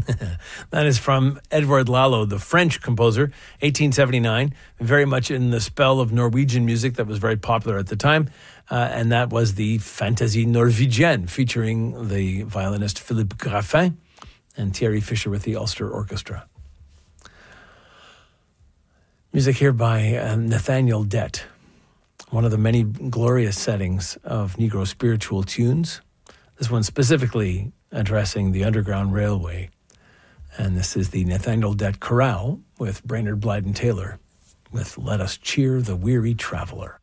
That is from Edouard Lalo, the French composer, 1879, very much in the spell of Norwegian music that was very popular at the time. And that was the Fantaisie Norvégienne, featuring the violinist Philippe Graffin and Thierry Fischer with the Ulster Orchestra. Music here by Nathaniel Dett, one of the many glorious settings of Negro spiritual tunes. This one specifically addressing the Underground Railway. And this is the Nathaniel Dett Chorale with Brainerd Blyden Taylor with Let Us Cheer the Weary Traveler.